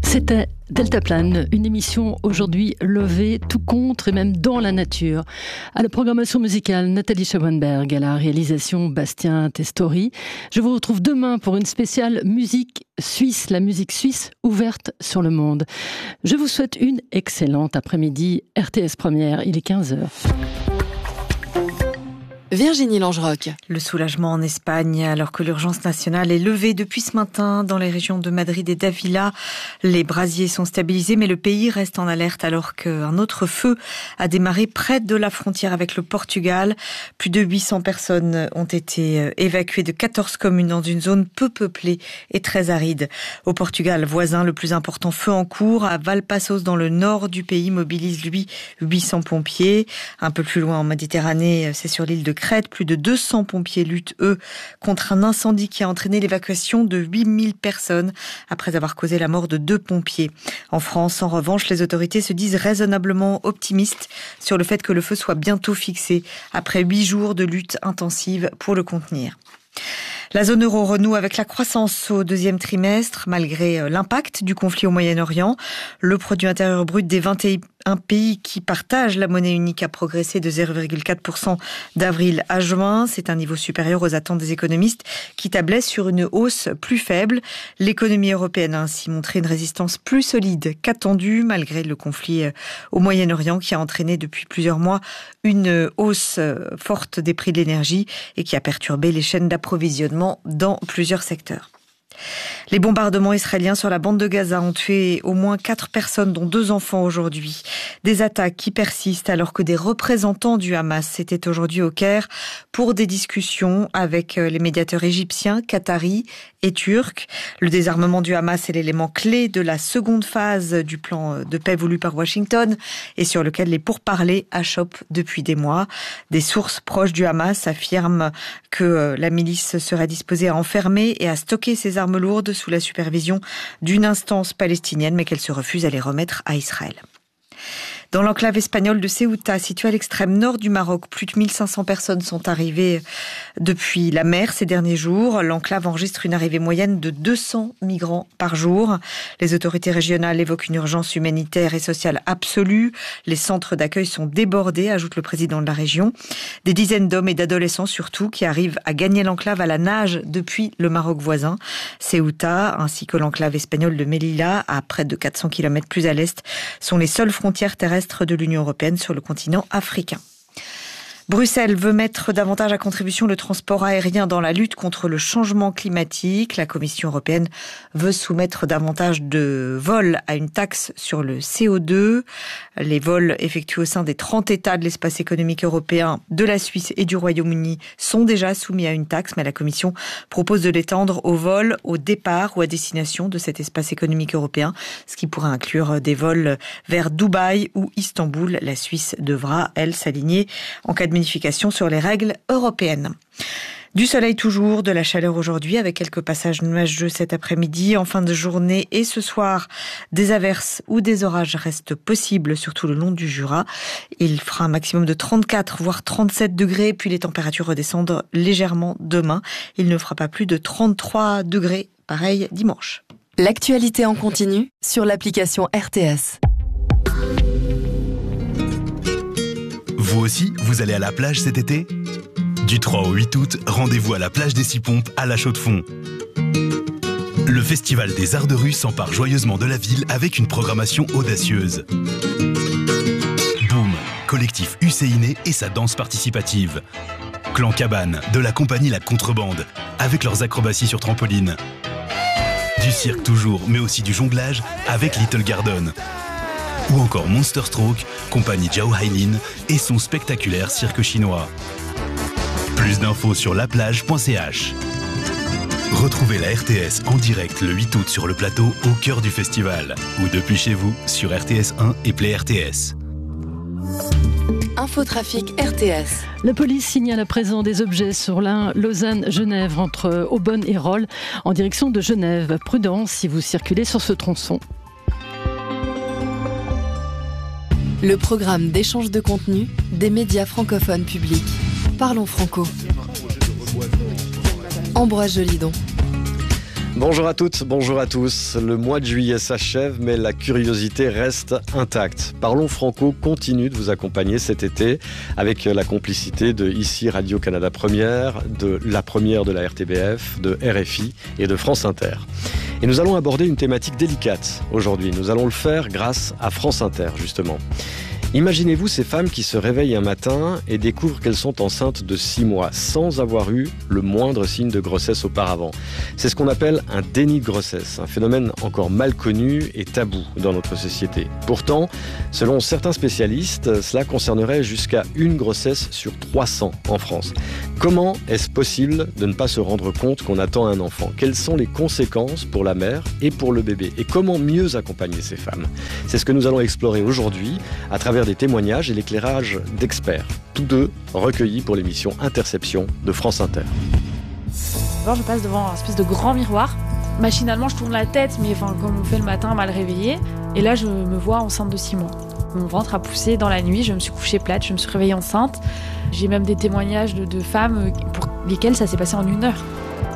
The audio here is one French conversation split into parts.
C'était Deltaplane, une émission aujourd'hui levée tout contre et même dans la nature. À la programmation musicale, Nathalie Schauenberg, à la réalisation Bastien Testori. Je vous retrouve demain pour une spéciale musique suisse, la musique suisse ouverte sur le monde. Je vous souhaite une excellente après-midi. RTS Première, il est 15h. Virginie Langerock. Le soulagement en Espagne, alors que l'urgence nationale est levée depuis ce matin dans les régions de Madrid et d'Ávila. Les brasiers sont stabilisés, mais le pays reste en alerte alors qu'un autre feu a démarré près de la frontière avec le Portugal. Plus de 800 personnes ont été évacuées de 14 communes dans une zone peu peuplée et très aride. Au Portugal voisin, le plus important feu en cours à Valpaços dans le nord du pays mobilise lui 800 pompiers. Un peu plus loin en Méditerranée, c'est sur l'île de Crète, plus de 200 pompiers luttent, eux, contre un incendie qui a entraîné l'évacuation de 8000 personnes après avoir causé la mort de 2 pompiers. En France, en revanche, les autorités se disent raisonnablement optimistes sur le fait que le feu soit bientôt fixé après 8 jours de lutte intensive pour le contenir. La zone euro renoue avec la croissance au deuxième trimestre, malgré l'impact du conflit au Moyen-Orient. Le produit intérieur brut des 21 pays qui partagent la monnaie unique a progressé de 0,4% d'avril à juin. C'est un niveau supérieur aux attentes des économistes qui tablaient sur une hausse plus faible. L'économie européenne a ainsi montré une résistance plus solide qu'attendue, malgré le conflit au Moyen-Orient qui a entraîné depuis plusieurs mois une hausse forte des prix de l'énergie et qui a perturbé les chaînes d'approvisionnement dans plusieurs secteurs. Les bombardements israéliens sur la bande de Gaza ont tué au moins 4 personnes, dont 2 enfants aujourd'hui. Des attaques qui persistent alors que des représentants du Hamas étaient aujourd'hui au Caire pour des discussions avec les médiateurs égyptiens, qataris et turcs. Le désarmement du Hamas est l'élément clé de la seconde phase du plan de paix voulu par Washington et sur lequel les pourparlers achoppent depuis des mois. Des sources proches du Hamas affirment que la milice serait disposée à enfermer et à stocker ses armes lourdes sous la supervision d'une instance palestinienne, mais qu'elle se refuse à les remettre à Israël. Dans l'enclave espagnole de Ceuta, située à l'extrême nord du Maroc, plus de 1500 personnes sont arrivées depuis la mer ces derniers jours. L'enclave enregistre une arrivée moyenne de 200 migrants par jour. Les autorités régionales évoquent une urgence humanitaire et sociale absolue. Les centres d'accueil sont débordés, ajoute le président de la région. Des dizaines d'hommes et d'adolescents surtout qui arrivent à gagner l'enclave à la nage depuis le Maroc voisin. Ceuta, ainsi que l'enclave espagnole de Melilla, à près de 400 km plus à l'est, sont les seules frontières terrestres de l'Union européenne sur le continent africain. Bruxelles veut mettre davantage à contribution le transport aérien dans la lutte contre le changement climatique. La Commission européenne veut soumettre davantage de vols à une taxe sur le CO2. Les vols effectués au sein des 30 États de l'espace économique européen, de la Suisse et du Royaume-Uni sont déjà soumis à une taxe, mais la Commission propose de l'étendre aux vols au départ ou à destination de cet espace économique européen, ce qui pourrait inclure des vols vers Dubaï ou Istanbul. La Suisse devra, elle, s'aligner en cas de modification sur les règles européennes. Du soleil toujours, de la chaleur aujourd'hui avec quelques passages nuageux cet après-midi. En fin de journée et ce soir, des averses ou des orages restent possibles, surtout le long du Jura. Il fera un maximum de 34 voire 37 degrés, puis les températures redescendent légèrement demain. Il ne fera pas plus de 33 degrés, pareil dimanche. L'actualité en continu sur l'application RTS. Vous aussi, vous allez à la plage cet été ? Du 3 au 8 août, rendez-vous à la plage des 6 Pompes à La Chaux-de-Fonds. Le Festival des Arts de rue s'empare joyeusement de la ville avec une programmation audacieuse. Boom, collectif UCINE et sa danse participative. Clan Cabane, de la compagnie La Contrebande, avec leurs acrobaties sur trampoline. Du cirque toujours, mais aussi du jonglage avec Little Garden. Ou encore Monster Stroke, compagnie Zhao Hailin et son spectaculaire cirque chinois. Plus d'infos sur laplage.ch. Retrouvez la RTS en direct le 8 août sur le plateau au cœur du festival ou depuis chez vous sur RTS 1 et Play RTS. Infotrafic RTS. La police signale à présent des objets sur la Lausanne-Genève entre Aubonne et Rolle en direction de Genève. Prudence si vous circulez sur ce tronçon. Le programme d'échange de contenu des médias francophones publics. Parlons franco. Ambroise Jolidon. Bonjour à toutes, bonjour à tous. Le mois de juillet s'achève, mais la curiosité reste intacte. Parlons Franco continue de vous accompagner cet été avec la complicité de ici Radio-Canada Première, de la première de la RTBF, de RFI et de France Inter. Et nous allons aborder une thématique délicate aujourd'hui. Nous allons le faire grâce à France Inter, justement. Imaginez-vous ces femmes qui se réveillent un matin et découvrent qu'elles sont enceintes de 6 mois sans avoir eu le moindre signe de grossesse auparavant. C'est ce qu'on appelle un déni de grossesse, un phénomène encore mal connu et tabou dans notre société. Pourtant, selon certains spécialistes, cela concernerait jusqu'à une grossesse sur 300 en France. Comment est-ce possible de ne pas se rendre compte qu'on attend un enfant ? Quelles sont les conséquences pour la mère et pour le bébé ? Et comment mieux accompagner ces femmes ? C'est ce que nous allons explorer aujourd'hui à travers des témoignages et l'éclairage d'experts, tous deux recueillis pour l'émission Interception de France Inter. D'abord, je passe devant un espèce de grand miroir. Machinalement, je tourne la tête, mais comme on fait le matin, mal réveillée. Et là, je me vois enceinte de 6 mois. Mon ventre a poussé dans la nuit, je me suis couchée plate, je me suis réveillée enceinte. J'ai même des témoignages de femmes pour lesquelles ça s'est passé en 1 heure.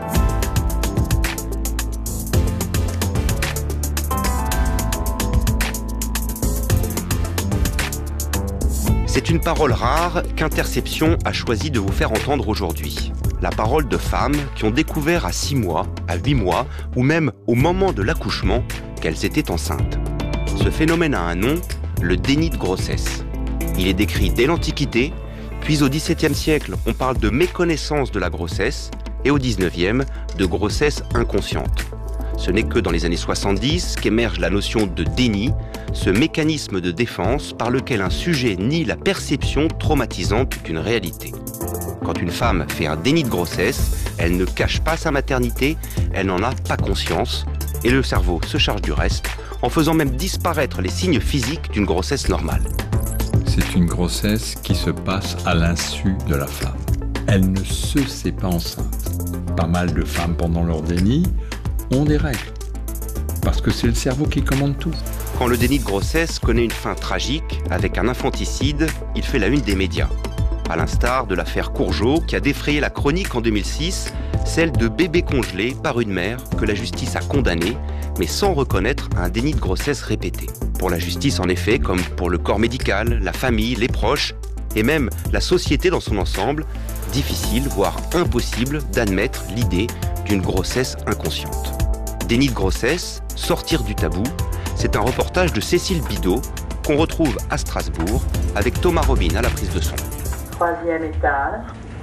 C'est une parole rare qu'Interception a choisi de vous faire entendre aujourd'hui. La parole de femmes qui ont découvert à 6 mois, à 8 mois, ou même au moment de l'accouchement, qu'elles étaient enceintes. Ce phénomène a un nom, le déni de grossesse. Il est décrit dès l'Antiquité, puis au XVIIe siècle, on parle de méconnaissance de la grossesse, et au XIXe, de grossesse inconsciente. Ce n'est que dans les années 70 qu'émerge la notion de déni, ce mécanisme de défense par lequel un sujet nie la perception traumatisante d'une réalité. Quand une femme fait un déni de grossesse, elle ne cache pas sa maternité, elle n'en a pas conscience, et le cerveau se charge du reste, en faisant même disparaître les signes physiques d'une grossesse normale. C'est une grossesse qui se passe à l'insu de la femme. Elle ne se sait pas enceinte. Pas mal de femmes, pendant leur déni, ont des règles. Parce que c'est le cerveau qui commande tout. Quand le déni de grossesse connaît une fin tragique, avec un infanticide, il fait la une des médias. À l'instar de l'affaire Courgeot, qui a défrayé la chronique en 2006, celle de bébés congelés par une mère que la justice a condamnée, mais sans reconnaître un déni de grossesse répété. Pour la justice, en effet, comme pour le corps médical, la famille, les proches, et même la société dans son ensemble, difficile, voire impossible, d'admettre l'idée d'une grossesse inconsciente. Déni de grossesse, sortir du tabou, c'est un reportage de Cécile Bidot qu'on retrouve à Strasbourg avec Thomas Robin à la prise de son. 3e étage.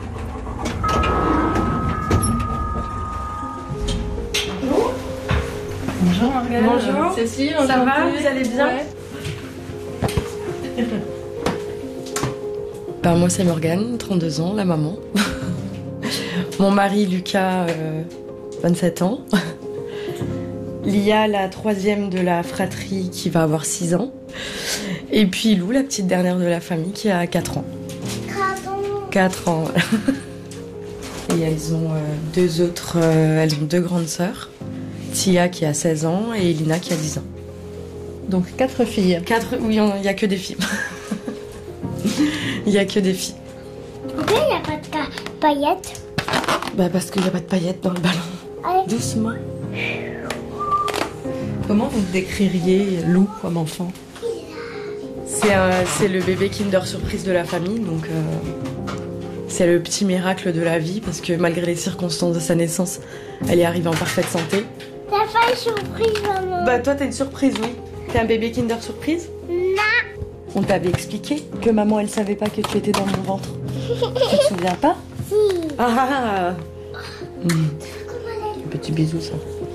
Bonjour. Bonjour Morgane. Bonjour. Cécile, ça va ? Vous allez bien ? Ouais. Moi c'est Morgane, 32 ans, la maman. Mon mari Lucas, 27 ans. Lia, la 3e de la fratrie qui va avoir 6 ans. Et puis Lou, la petite dernière de la famille qui a 4 ans. 4 ans. Et elles ont elles ont 2 grandes sœurs. Tia qui a 16 ans et Elina qui a 10 ans. Donc 4 filles. 4, oui, il n'y a que des filles. Il n'y a que des filles. Pourquoi il n'y a pas de paillettes ? Parce qu'il n'y a pas de paillettes dans le ballon. Allez. Doucement. Comment vous décririez Lou comme enfant ? C'est le bébé Kinder Surprise de la famille, donc c'est le petit miracle de la vie, parce que malgré les circonstances de sa naissance, elle est arrivée en parfaite santé. T'as pas une surprise, maman ? Toi t'es une surprise, oui. T'es un bébé Kinder Surprise ? Non. On t'avait expliqué que maman elle savait pas que tu étais dans mon ventre. Tu te souviens pas ? Si. Ah. Petit bisou ça.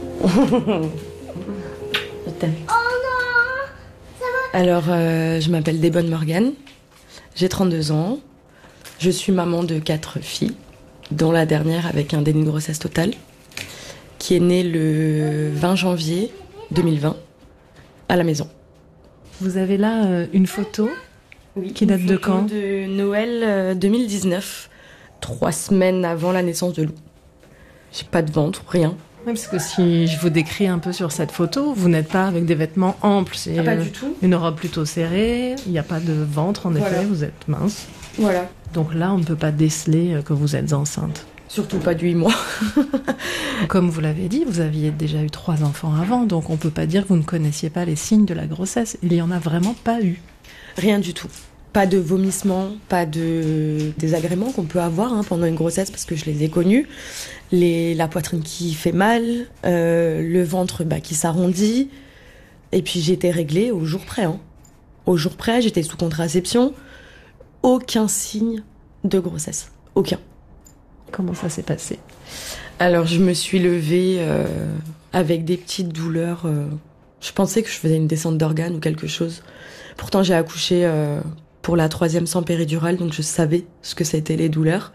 Je t'aime. Oh non. Ça va ? Alors, je m'appelle Débonne Morgane, j'ai 32 ans, je suis maman de 4 filles, dont la dernière avec un déni de grossesse total, qui est née le 20 janvier 2020, à la maison. Vous avez là une photo qui date de quand ? De Noël 2019, 3 semaines avant la naissance de Lou. J'ai pas de ventre, rien. Oui, parce que si je vous décris un peu sur cette photo, vous n'êtes pas avec des vêtements amples. C'est pas du tout. Une robe plutôt serrée, il n'y a pas de ventre en effet, vous êtes mince. Voilà. Donc là, on ne peut pas déceler que vous êtes enceinte. Surtout pas du 8 mois. Comme vous l'avez dit, vous aviez déjà eu 3 enfants avant, donc on peut pas dire que vous ne connaissiez pas les signes de la grossesse. Il y en a vraiment pas eu. Rien du tout. Pas de vomissements, pas de désagréments qu'on peut avoir pendant une grossesse, parce que je les ai connus. La poitrine qui fait mal, le ventre qui s'arrondit. Et puis j'étais réglée au jour près. Au jour près, j'étais sous contraception. Aucun signe de grossesse. Aucun. Comment ça s'est passé ? Alors je me suis levée avec des petites douleurs. Je pensais que je faisais une descente d'organes ou quelque chose. Pourtant j'ai accouché pour la 3e sans péridurale, donc je savais ce que c'était les douleurs.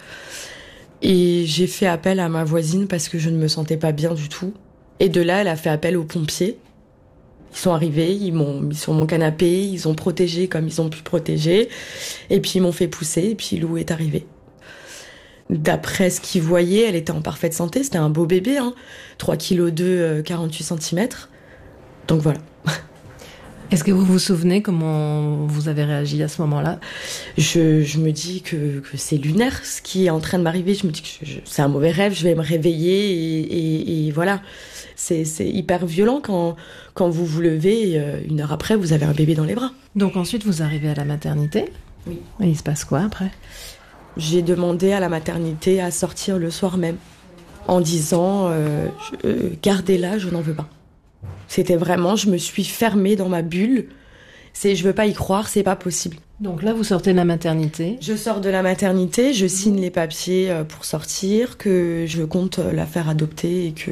Et j'ai fait appel à ma voisine parce que je ne me sentais pas bien du tout. Et de là, elle a fait appel aux pompiers. Ils sont arrivés, ils m'ont mis sur mon canapé, ils ont protégé comme ils ont pu protéger. Et puis ils m'ont fait pousser, et puis Lou est arrivée. D'après ce qu'ils voyaient, elle était en parfaite santé, c'était un beau bébé, 3 kg 2, 48 cm. Donc voilà. Est-ce que vous vous souvenez comment vous avez réagi à ce moment-là ? Je me dis que c'est lunaire ce qui est en train de m'arriver. Je me dis que c'est un mauvais rêve, je vais me réveiller et voilà. C'est hyper violent quand vous vous levez et 1 heure après, vous avez un bébé dans les bras. Donc ensuite, vous arrivez à la maternité ? Oui. Et il se passe quoi après ? J'ai demandé à la maternité à sortir le soir même en disant gardez-la, je n'en veux pas. C'était vraiment, je me suis fermée dans ma bulle. Je veux pas y croire, c'est pas possible. Donc là, vous sortez de la maternité. Je sors de la maternité, je signe les papiers pour sortir, que je compte la faire adopter et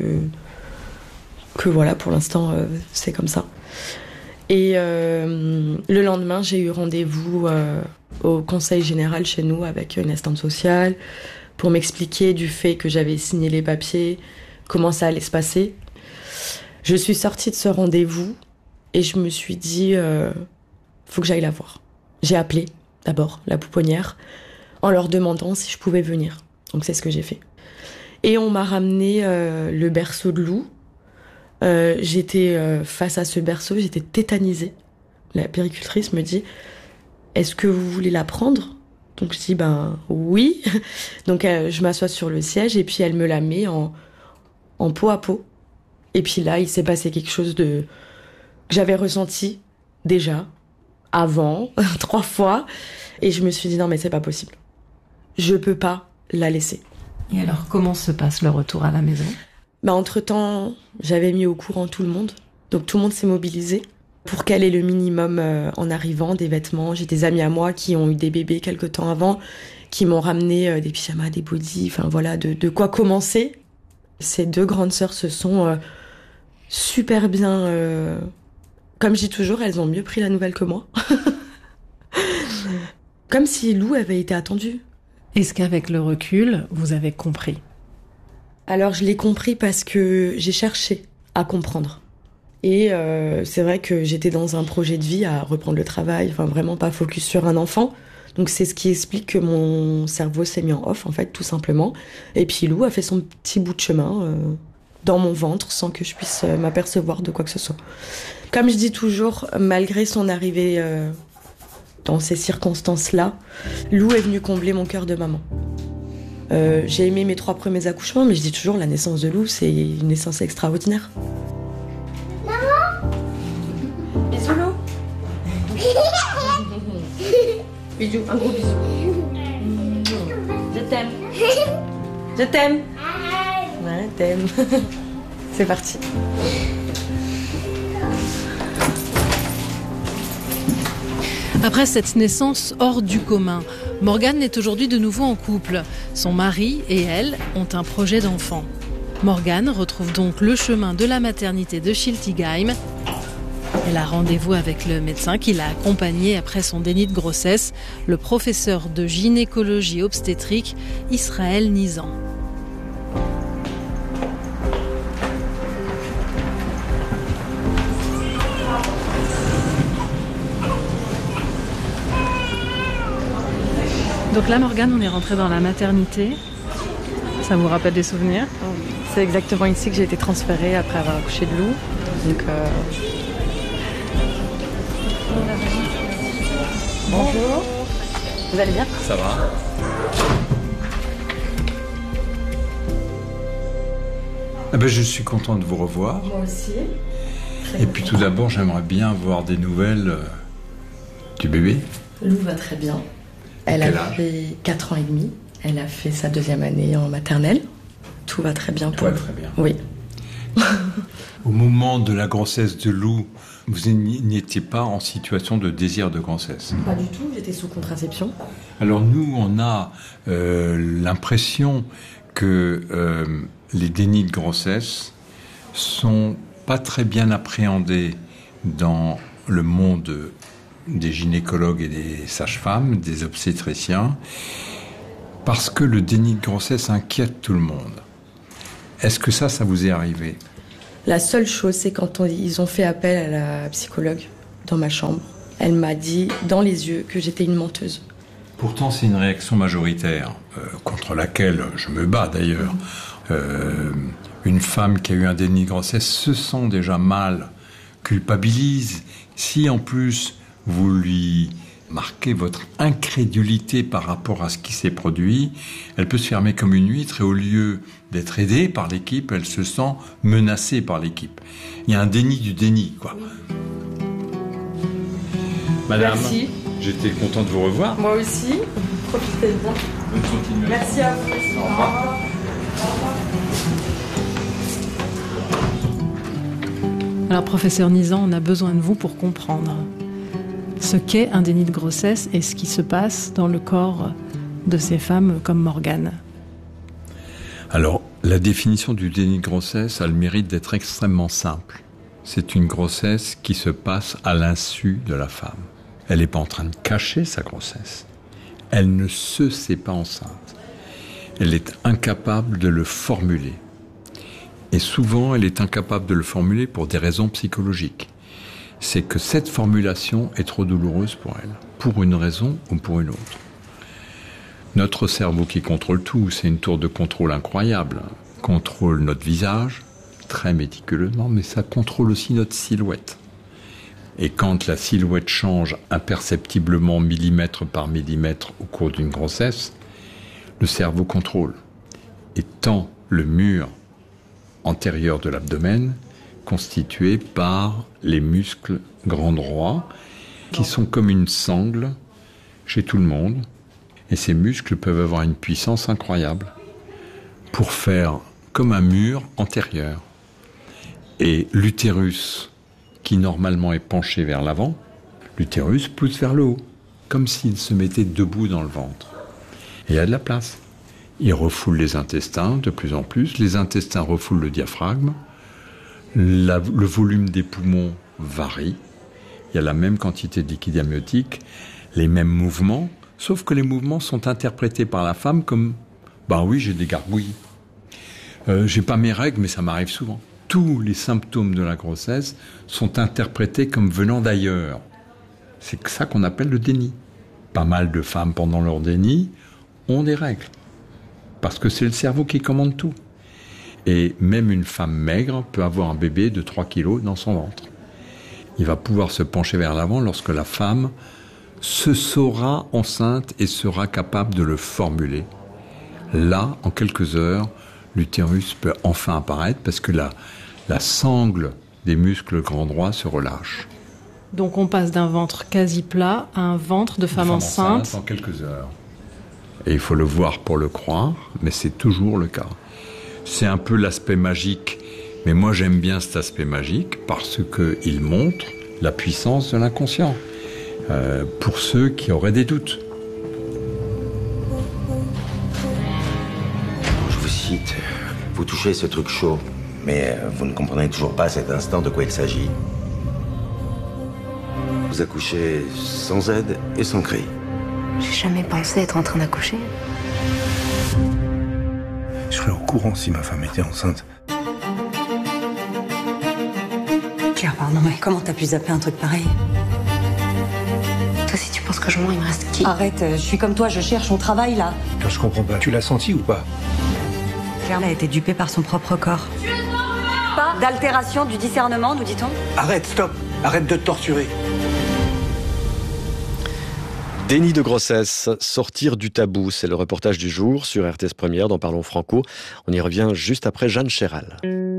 que voilà, pour l'instant, c'est comme ça. Et le lendemain, j'ai eu rendez-vous au conseil général chez nous avec une assistante sociale pour m'expliquer du fait que j'avais signé les papiers, comment ça allait se passer. Je suis sortie de ce rendez-vous et je me suis dit, faut que j'aille la voir. J'ai appelé d'abord la pouponnière en leur demandant si je pouvais venir. Donc c'est ce que j'ai fait. Et on m'a ramené le berceau de Lou. J'étais face à ce berceau, j'étais tétanisée. La puéricultrice me dit, est-ce que vous voulez la prendre ? Donc je dis, oui. Donc je m'assois sur le siège et puis elle me la met en peau à peau. Et puis là, il s'est passé quelque chose que j'avais ressenti déjà, avant, 3 fois. Et je me suis dit, non mais c'est pas possible. Je peux pas la laisser. Et alors, comment se passe le retour à la maison ? Entre-temps, j'avais mis au courant tout le monde. Donc tout le monde s'est mobilisé pour qu'elle ait le minimum en arrivant, des vêtements. J'ai des amis à moi qui ont eu des bébés quelque temps avant, qui m'ont ramené des pyjamas, des bodys, enfin voilà, de quoi commencer. Ces 2 grandes sœurs se sont super bien... Comme je dis toujours, elles ont mieux pris la nouvelle que moi. Comme si Lou avait été attendue. Est-ce qu'avec le recul, vous avez compris ? Alors je l'ai compris parce que j'ai cherché à comprendre. Et c'est vrai que j'étais dans un projet de vie à reprendre le travail, enfin vraiment pas focus sur un enfant. Donc c'est ce qui explique que mon cerveau s'est mis en off, en fait, tout simplement. Et puis Lou a fait son petit bout de chemin dans mon ventre sans que je puisse m'apercevoir de quoi que ce soit. Comme je dis toujours, malgré son arrivée dans ces circonstances-là, Lou est venue combler mon cœur de maman. J'ai aimé mes 3 premiers accouchements, mais je dis toujours, la naissance de Lou, c'est une naissance extraordinaire. Maman ! Bisous Lou. Bisous, un gros bisou. Je t'aime. Je t'aime. Ouais, t'aime. C'est parti. Après cette naissance hors du commun, Morgane est aujourd'hui de nouveau en couple. Son mari et elle ont un projet d'enfant. Morgane retrouve donc le chemin de la maternité de Schiltigheim. Elle a rendez-vous avec le médecin qui l'a accompagnée après son déni de grossesse, le professeur de gynécologie obstétrique Israël Nizan. Donc là, Morgane, on est rentré dans la maternité. Ça vous rappelle des souvenirs ? C'est exactement ici que j'ai été transférée après avoir accouché de Lou. Donc, Bonjour. Vous allez bien ? Ça va ? Je suis content de vous revoir. Moi aussi. Et puis tout d'abord, j'aimerais bien avoir des nouvelles du bébé. Lou va très bien. Elle a fait 4 ans et demi. Elle a fait sa 2e année en maternelle. Tout va très bien pour elle. Très bien. Oui. Au moment de la grossesse de Lou, vous n'étiez pas en situation de désir de grossesse? Pas du tout, j'étais sous contraception. Alors nous, on a l'impression que les dénis de grossesse sont pas très bien appréhendés dans le monde des gynécologues et des sages-femmes, des obstétriciens, parce que le déni de grossesse inquiète tout le monde. Est-ce que ça vous est arrivé? La seule chose, c'est quand ils ont fait appel à la psychologue dans ma chambre. Elle m'a dit dans les yeux que j'étais une menteuse. Pourtant, c'est une réaction majoritaire, contre laquelle je me bats d'ailleurs. Une femme qui a eu un déni de grossesse se sent déjà mal, culpabilise. Si en plus vous lui marquez votre incrédulité par rapport à ce qui s'est produit, elle peut se fermer comme une huître et au lieu d'être aidée par l'équipe, elle se sent menacée par l'équipe. Il y a un déni du déni, quoi. Madame, merci. J'étais content de vous revoir. Moi aussi. Profitez bien. Bonne continuation. Merci à vous. Au revoir. Alors, professeur Nizan, on a besoin de vous pour comprendre ce qu'est un déni de grossesse et ce qui se passe dans le corps de ces femmes comme Morgane. Alors, la définition du déni de grossesse a le mérite d'être extrêmement simple. C'est une grossesse qui se passe à l'insu de la femme. Elle n'est pas en train de cacher sa grossesse. Elle ne se sait pas enceinte. Elle est incapable de le formuler. Et souvent, elle est incapable de le formuler pour des raisons psychologiques. C'est que cette formulation est trop douloureuse pour elle, pour une raison ou pour une autre. Notre cerveau qui contrôle tout, c'est une tour de contrôle incroyable. Contrôle notre visage, très méticuleusement, mais ça contrôle aussi notre silhouette. Et quand la silhouette change imperceptiblement millimètre par millimètre au cours d'une grossesse, le cerveau contrôle. Et tend le mur antérieur de l'abdomen, constitué par les muscles grands droits, qui sont comme une sangle chez tout le monde. Et ces muscles peuvent avoir une puissance incroyable pour faire comme un mur antérieur. Et l'utérus, qui normalement est penché vers l'avant, l'utérus pousse vers le haut, comme s'il se mettait debout dans le ventre. Et il y a de la place. Il refoule les intestins de plus en plus, les intestins refoulent le diaphragme, le volume des poumons varie, il y a la même quantité de liquide amniotique, les mêmes mouvements, sauf que les mouvements sont interprétés par la femme comme « bah oui, j'ai des gargouilles, j'ai pas mes règles, mais ça m'arrive souvent ». Tous les symptômes de la grossesse sont interprétés comme venant d'ailleurs. C'est ça qu'on appelle le déni. Pas mal de femmes, pendant leur déni, ont des règles. Parce que c'est le cerveau qui commande tout. Et même une femme maigre peut avoir un bébé de 3 kilos dans son ventre. Il va pouvoir se pencher vers l'avant lorsque la femme se saura enceinte et sera capable de le formuler. Là, en quelques heures, l'utérus peut enfin apparaître parce que la sangle des muscles grand droits se relâche. Donc on passe d'un ventre quasi plat à un ventre de femme enceinte en quelques heures. Et il faut le voir pour le croire, mais c'est toujours le cas. C'est un peu l'aspect magique, mais moi j'aime bien cet aspect magique parce qu'il montre la puissance de l'inconscient, pour ceux qui auraient des doutes. Je vous cite, vous touchez ce truc chaud, mais vous ne comprenez toujours pas à cet instant de quoi il s'agit. Vous accouchez sans aide et sans cri. J'ai jamais pensé être en train d'accoucher. Je serais au courant si ma femme était enceinte. Claire, pardon, mais comment t'as pu zapper un truc pareil? Toi, si tu penses que je mens, il me reste qui? Arrête, je suis comme toi, je cherche, on travaille là. Quand je comprends pas, tu l'as senti ou pas? Claire a été dupée par son propre corps. Pas d'altération du discernement, nous dit-on? Arrête, stop! Arrête de te torturer. Déni de grossesse, sortir du tabou, c'est le reportage du jour sur RTS Première dans Parlons Franco. On y revient juste après Jeanne Chéral.